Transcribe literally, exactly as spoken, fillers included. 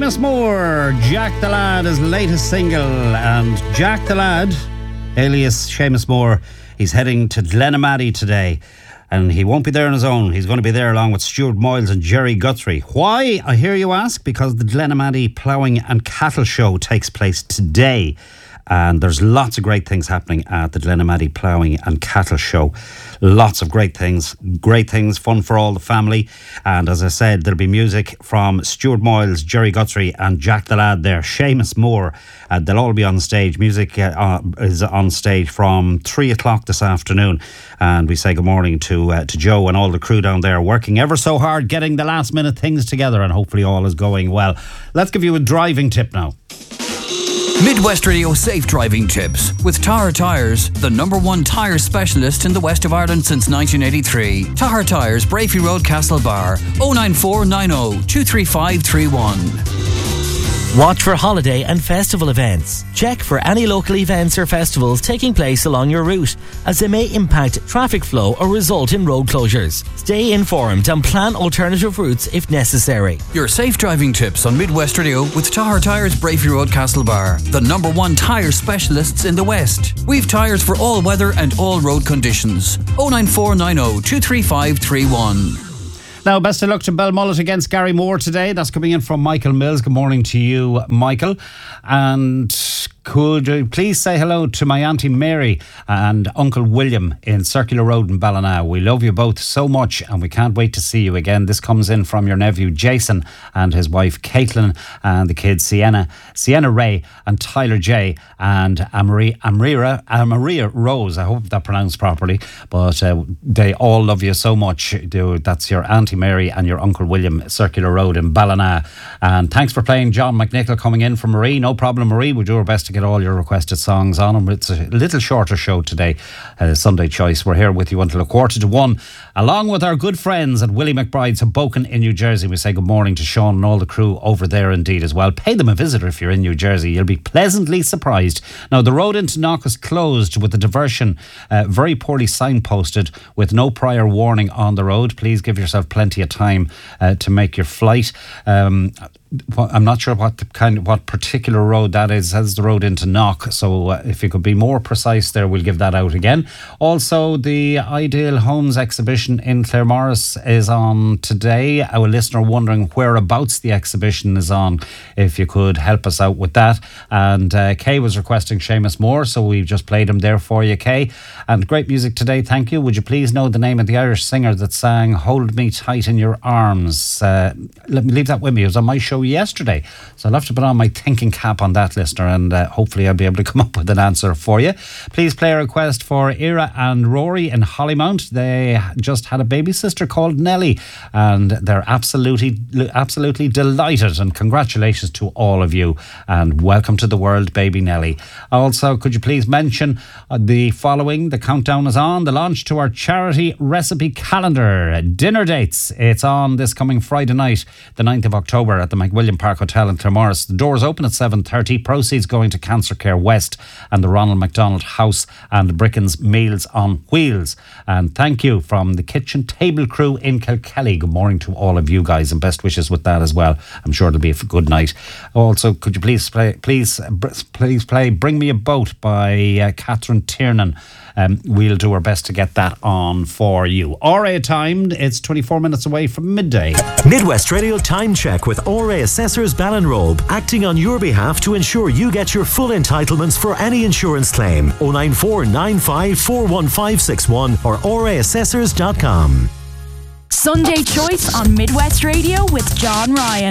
Seamus Moore, Jack the Lad, his latest single. And Jack the Lad, alias Seamus Moore, he's heading to Glenamaddy today. And he won't be there on his own. He's going to be there along with Stuart Moyles and Jerry Guthrie. Why, I hear you ask? Because the Glenamaddy Ploughing and Cattle Show takes place today. And there's lots of great things happening at the Glenamaddy Ploughing and Cattle Show. Lots of great things, great things, fun for all the family. And as I said, there'll be music from Stuart Moyles, Jerry Guthrie and Jack the Lad there. Seamus Moore, uh, they'll all be on stage. Music uh, is on stage from three o'clock this afternoon. And we say good morning to uh, to Joe and all the crew down there working ever so hard, getting the last minute things together, and hopefully all is going well. Let's give you a driving tip now. Midwest Radio Safe Driving Tips with Tahar Tyres, the number one tyre specialist in the west of Ireland since nineteen eighty-three. Tahar Tyres, Brafey Road, Castlebar, oh nine four nine oh two three five three one. Watch for holiday and festival events. Check for any local events or festivals taking place along your route, as they may impact traffic flow or result in road closures. Stay informed and plan alternative routes if necessary. Your safe driving tips on Midwest Radio with Tahar Tyres, Brafey Road, Castlebar, the number one tyre specialists in the West. We've tyres for all weather and all road conditions. oh nine four nine oh two three five three one. Now, best of luck to Belmullet against Gary Moore today. That's coming in from Michael Mills. Good morning to you, Michael. And could you please say hello to my Auntie Mary and Uncle William in Circular Road in Ballina. We love you both so much and we can't wait to see you again. This comes in from your nephew Jason and his wife Caitlin and the kids Sienna, Sienna Ray and Tyler J and Amari, Amrira, Amaria Rose. I hope that pronounced properly. But uh, they all love you so much. That's your Auntie Mary and your Uncle William, Circular Road in Ballina. And thanks for playing John McNichol coming in from Marie. No problem, Marie. We'll do our best to get all your requested songs on them. It's a little shorter show today, uh, Sunday Choice. We're here with you until a quarter to one, along with our good friends at Willie McBride's Hoboken in New Jersey. We say good morning to Sean and all the crew over there indeed as well. Pay them a visit if you're in New Jersey. You'll be pleasantly surprised. Now, the road into Knock is closed with the diversion uh, very poorly signposted with no prior warning on the road. Please give yourself plenty of time uh, to make your flight. Um, I'm not sure what the kind of, what particular road that is. That's the road into Knock. So uh, if you could be more precise there, we'll give that out again. Also, the Ideal Homes exhibition in Claremorris is on today. Our listener wondering whereabouts the exhibition is on. If you could help us out with that. And uh, Kay was requesting Seamus Moore, so we've just played him there for you, Kay. And great music today, thank you. Would you please know the name of the Irish singer that sang Hold Me Tight in Your Arms? Uh, let me leave that with me. It was on my show yesterday, so I'll have to put on my thinking cap on that, listener, and uh, hopefully I'll be able to come up with an answer for you. Please play a request for Ira and Rory in Hollymount. They just had a baby sister called Nellie, and they're absolutely absolutely delighted, and congratulations to all of you and welcome to the world, baby Nellie. Also, could you please mention uh, the following? The countdown is on, the launch to our charity recipe calendar. Dinner dates, it's on this coming Friday night, the ninth of October at the William Park Hotel in Claremorris. The doors open at seven thirty. Proceeds going to Cancer Care West and the Ronald McDonald House and Bricken's Meals on Wheels. And thank you from the kitchen table crew in Kilkelly. Good morning to all of you guys and best wishes with that as well. I'm sure it'll be a good night. Also, could you please play, please, please play Bring Me a Boat by uh, Catherine Tiernan. Um, we'll do our best to get that on for you. R A timed, it's twenty-four minutes away from midday. Midwest Radio Time Check with R A Assessors Ballinrobe, acting on your behalf to ensure you get your full entitlements for any insurance claim. oh nine four nine five four one five six one or r a assessors dot com. Sunday Choice on Midwest Radio with John Ryan.